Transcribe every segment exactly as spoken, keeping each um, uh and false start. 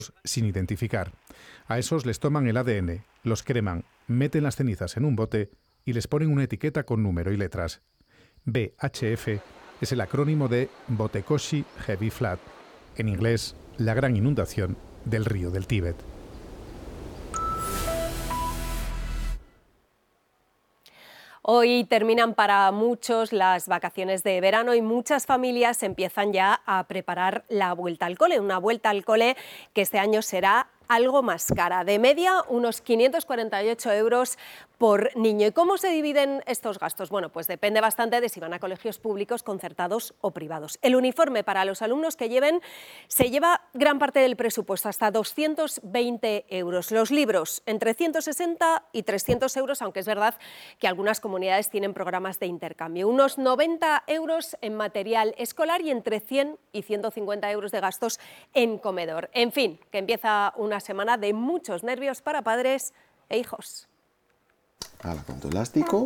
sin identificar. A esos les toman el A D N, los creman, meten las cenizas en un bote y les ponen una etiqueta con número y letras. B H F es el acrónimo de Botekoshi Heavy Flood, en inglés, la gran inundación del río del Tíbet. Hoy terminan para muchos las vacaciones de verano y muchas familias empiezan ya a preparar la vuelta al cole, una vuelta al cole que este año será algo más cara, de media unos quinientos cuarenta y ocho euros por niño. ¿Y cómo se dividen estos gastos? Bueno, pues depende bastante de si van a colegios públicos, concertados o privados. El uniforme para los alumnos que lleven se lleva gran parte del presupuesto, hasta doscientos veinte euros. Los libros, entre ciento sesenta y trescientos euros, aunque es verdad que algunas comunidades tienen programas de intercambio. Unos noventa euros en material escolar y entre cien y ciento cincuenta euros de gastos en comedor. En fin, que empieza una semana de muchos nervios para padres e hijos. Ahora con tu elástico,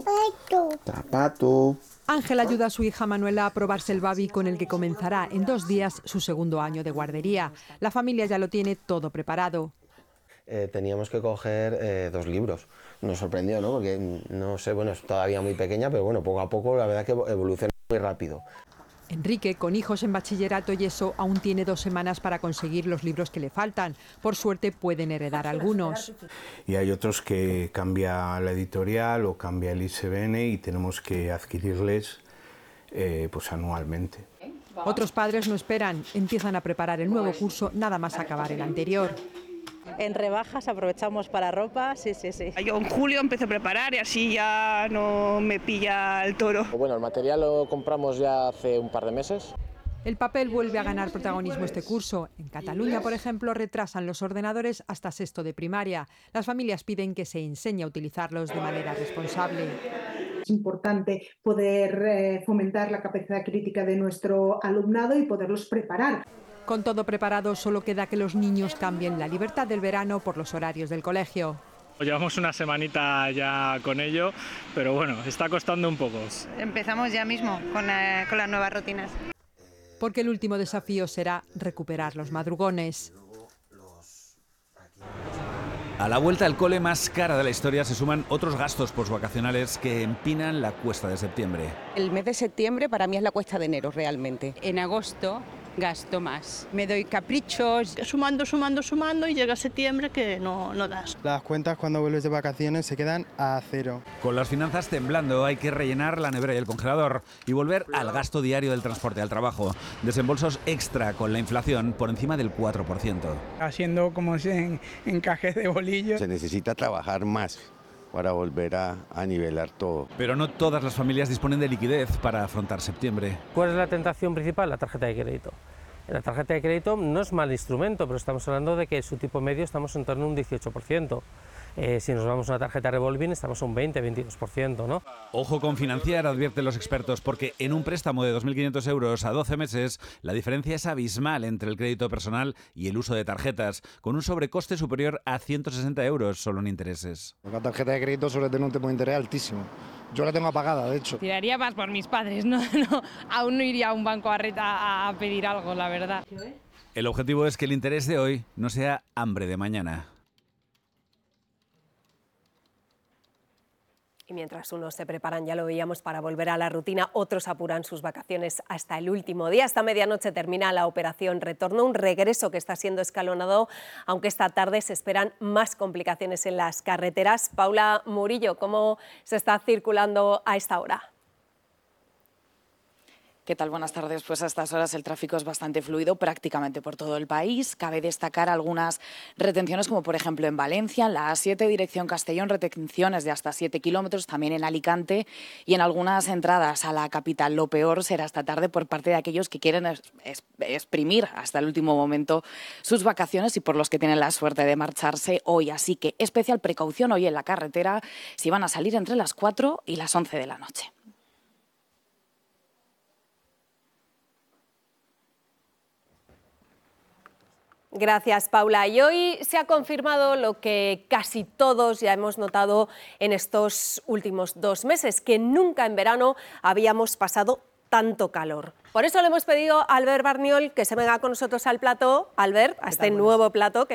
zapato. Ángel ayuda a su hija Manuela a probarse el babi con el que comenzará en dos días su segundo año de guardería. La familia ya lo tiene todo preparado. Eh, teníamos que coger eh, dos libros. Nos sorprendió, ¿no? Porque, no sé, bueno, es todavía muy pequeña, pero bueno, poco a poco la verdad que evoluciona muy rápido. Enrique, con hijos en bachillerato y eso, aún tiene dos semanas para conseguir los libros que le faltan. Por suerte pueden heredar algunos. Y hay otros que cambia la editorial o cambia el I S B N y tenemos que adquirirles eh, pues anualmente. Otros padres no esperan, empiezan a preparar el nuevo curso nada más acabar el anterior. En rebajas aprovechamos para ropa, sí, sí, sí. Yo en julio empecé a preparar y así ya no me pilla el toro. Bueno, el material lo compramos ya hace un par de meses. El papel vuelve a ganar protagonismo este curso. En Cataluña, por ejemplo, retrasan los ordenadores hasta sexto de primaria. Las familias piden que se enseñe a utilizarlos de manera responsable. Es importante poder eh, fomentar la capacidad crítica de nuestro alumnado y poderlos preparar. Con todo preparado, solo queda que los niños cambien la libertad del verano por los horarios del colegio. Llevamos una semanita ya con ello, pero bueno, está costando un poco. Empezamos ya mismo con, eh, con las nuevas rutinas. Porque el último desafío será recuperar los madrugones. A la vuelta al cole más cara de la historia se suman otros gastos postvacacionales que empinan la cuesta de septiembre. El mes de septiembre para mí es la cuesta de enero realmente. En agosto gasto más. Me doy caprichos. Sumando, sumando, sumando y llega septiembre que no, no das. Las cuentas cuando vuelves de vacaciones se quedan a cero. Con las finanzas temblando hay que rellenar la nevera y el congelador y volver al gasto diario del transporte al trabajo. Desembolsos extra con la inflación por encima del cuatro por ciento. Haciendo como si en encajes de bolillos. Se necesita trabajar más para volver a, a nivelar todo. Pero no todas las familias disponen de liquidez para afrontar septiembre. ¿Cuál es la tentación principal? La tarjeta de crédito. La tarjeta de crédito no es mal instrumento, pero estamos hablando de que su tipo medio estamos en torno a un dieciocho por ciento. Eh, si nos vamos a una tarjeta revolving estamos a un veinte a veintidós por ciento, ¿no? Ojo con financiar, advierten los expertos, porque en un préstamo de dos mil quinientos euros a doce meses, la diferencia es abismal entre el crédito personal y el uso de tarjetas, con un sobrecoste superior a ciento sesenta euros solo en intereses. La tarjeta de crédito suele tener un tipo de interés altísimo. Yo la tengo apagada, de hecho. Tiraría más por mis padres, ¿no? no aún no iría a un banco a, reta, a pedir algo, la verdad. El objetivo es que el interés de hoy no sea hambre de mañana. Y mientras unos se preparan, ya lo veíamos, para volver a la rutina, otros apuran sus vacaciones hasta el último día. Esta medianoche termina la operación Retorno, un regreso que está siendo escalonado, aunque esta tarde se esperan más complicaciones en las carreteras. Paula Murillo, ¿cómo se está circulando a esta hora? ¿Qué tal? Buenas tardes. Pues a estas horas el tráfico es bastante fluido prácticamente por todo el país. Cabe destacar algunas retenciones, como por ejemplo en Valencia, en la A siete, dirección Castellón, retenciones de hasta siete kilómetros, también en Alicante y en algunas entradas a la capital. Lo peor será esta tarde por parte de aquellos que quieren es, es, exprimir hasta el último momento sus vacaciones y por los que tienen la suerte de marcharse hoy. Así que especial precaución hoy en la carretera si van a salir entre las cuatro y las once de la noche. Gracias, Paula. Y hoy se ha confirmado lo que casi todos ya hemos notado en estos últimos dos meses, que nunca en verano habíamos pasado tanto calor. Por eso le hemos pedido a Albert Barniol que se venga con nosotros al plató, Albert, a este nuevo plató. Que